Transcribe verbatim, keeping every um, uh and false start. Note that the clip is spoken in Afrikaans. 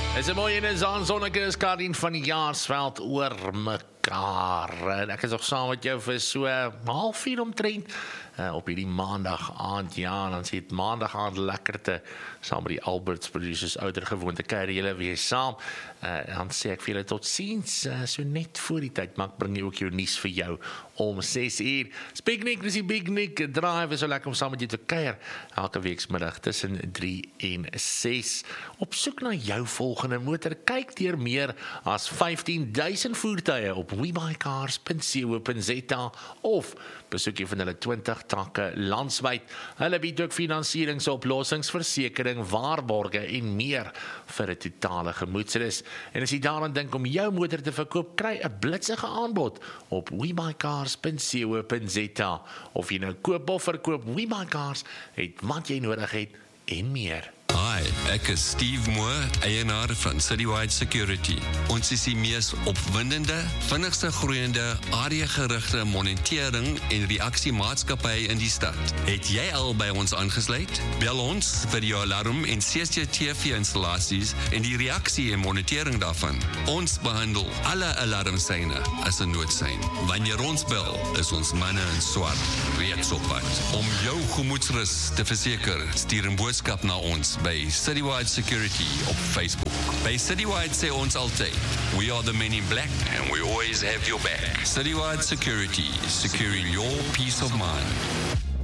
Is 'n mooi en 'n zonsonnige skadien van die jaarsveld oor mekaar. En ek is nog saam met jou vir so half vier omtrent uh, op hierdie maandag aand. Ja, dan sê het maandag aand lekkerte saam met die Alberts Producers ouer gewoonte kuier julle weer saam. Uh, dan sê ek vir julle tot ziens, uh, so net voor die tyd, maar ek bring jy ook jou nuus vir jou om ses uur. Spiknik, dis die Big Nick Drive, is so lekker om saam met jy te kuier elke weeksmiddag tussen drie en ses. Op soek na jou volgende motor, kyk deur meer as vyftien duisend voertuie op webuycars punt co punt za of besoek jy van hulle twintig takke landwyd. Hulle bied ook finansieringsoplossings, versekering, waarborge en meer vir 'n totale gemoedsrus. En as jy daaraan dink om jou motor te verkoop, kry 'n blitsige aanbod op webuycars punt co punt za. Of jy nou koop of verkoop, WeBuyCars het wat jy nodig het en meer. Hi, ek is Steve Moore, eienaar van Citywide Security. Ons is die mees opwindende, vinnigste groeiende, areagerigte monitering en reaksiemaatskappy in die stad. Het jy al by ons aangesluit? Bel ons vir jou alarm en C C T V-installasies en die reaksie en monitering daarvan. Ons behandel alle alarmsyne as 'n noodsein. Wanneer ons bel, is ons manne in swart reeds op pad. Om jou gemoedsrus te verseker, stuur 'n boodskap na ons by Citywide Security op Facebook. By Citywide sê ons altyd, we are the men in black and we always have your back. Citywide Security, securing your peace of mind.